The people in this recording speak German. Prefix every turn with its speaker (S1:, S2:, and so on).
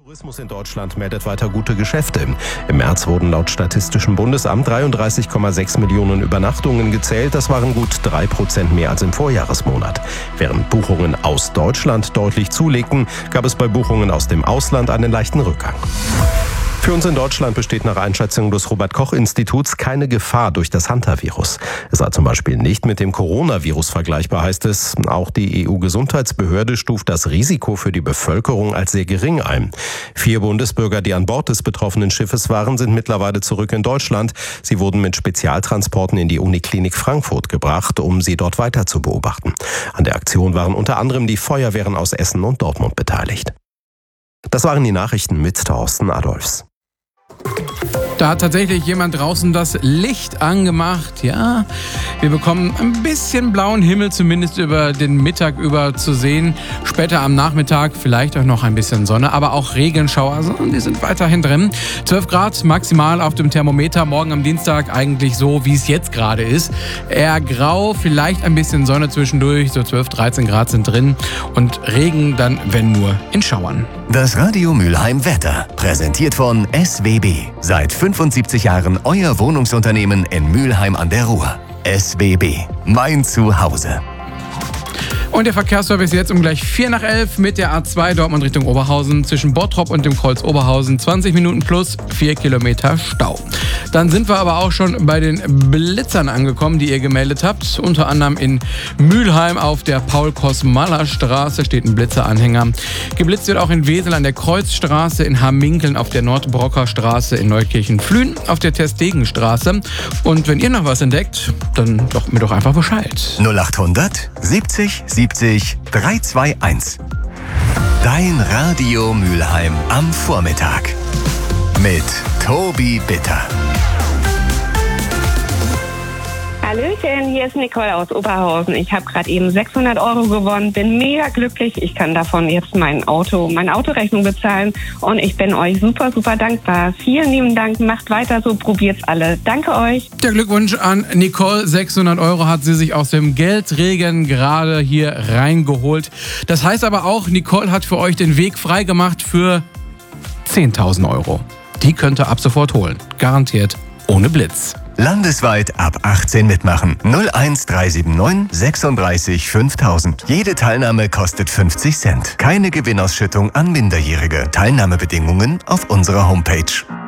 S1: Tourismus in Deutschland meldet weiter gute Geschäfte. Im März wurden laut Statistischem Bundesamt 33,6 Millionen Übernachtungen gezählt. Das waren gut 3% mehr als im Vorjahresmonat. Während Buchungen aus Deutschland deutlich zulegten, gab es bei Buchungen aus dem Ausland einen leichten Rückgang. Für uns in Deutschland besteht nach Einschätzung des Robert-Koch-Instituts keine Gefahr durch das Hantavirus. Es sei zum Beispiel nicht mit dem Coronavirus vergleichbar, heißt es. Auch die EU-Gesundheitsbehörde stuft das Risiko für die Bevölkerung als sehr gering ein. 4 Bundesbürger, die an Bord des betroffenen Schiffes waren, sind mittlerweile zurück in Deutschland. Sie wurden mit Spezialtransporten in die Uniklinik Frankfurt gebracht, um sie dort weiter zu beobachten. An der Aktion waren unter anderem die Feuerwehren aus Essen und Dortmund beteiligt. Das waren die Nachrichten mit Thorsten Adolfs.
S2: Da hat tatsächlich jemand draußen das Licht angemacht. Ja, wir bekommen ein bisschen blauen Himmel, zumindest über den Mittag über zu sehen. Später am Nachmittag vielleicht auch noch ein bisschen Sonne, aber auch Regenschauer. Die sind weiterhin drin. 12 Grad maximal auf dem Thermometer. Morgen am Dienstag eigentlich so, wie es jetzt gerade ist. Eher grau, vielleicht ein bisschen Sonne zwischendurch. So 12, 13 Grad sind drin. Und Regen dann, wenn nur, in Schauern.
S3: Das Radio Mülheim Wetter, präsentiert von SWB. Seit 75 Jahren euer Wohnungsunternehmen in Mülheim an der Ruhr. SWB, mein Zuhause.
S2: Und der Verkehrsservice jetzt um gleich 11:04 mit der A2 Dortmund Richtung Oberhausen zwischen Bottrop und dem Kreuz Oberhausen. 20 Minuten plus 4 Kilometer Stau. Dann sind wir aber auch schon bei den Blitzern angekommen, die ihr gemeldet habt. Unter anderem in Mülheim auf der Paul-Kosmaller-Straße steht ein Blitzeranhänger. Geblitzt wird auch in Wesel an der Kreuzstraße, in Hamminkeln auf der Nordbrocker Straße, in Neukirchen-Flühen auf der Terstegenstraße. Und wenn ihr noch was entdeckt, dann sagt mir doch einfach Bescheid.
S3: 0800 70 70 321. Dein Radio Mülheim am Vormittag. Mit Tobi Bitter.
S4: Hallöchen, hier ist Nicole aus Oberhausen. Ich habe gerade eben 600 € gewonnen, bin mega glücklich. Ich kann davon jetzt meine Autorechnung bezahlen und ich bin euch super, super dankbar. Vielen lieben Dank, macht weiter so, probiert's alle. Danke euch.
S2: Der Glückwunsch an Nicole, 600 € hat sie sich aus dem Geldregen gerade hier reingeholt. Das heißt aber auch, Nicole hat für euch den Weg freigemacht für 10.000 €. Die könnt ihr ab sofort holen. Garantiert ohne Blitz.
S3: Landesweit ab 18 mitmachen. 01379 36 5000. Jede Teilnahme kostet 50 Cent. Keine Gewinnausschüttung an Minderjährige. Teilnahmebedingungen auf unserer Homepage.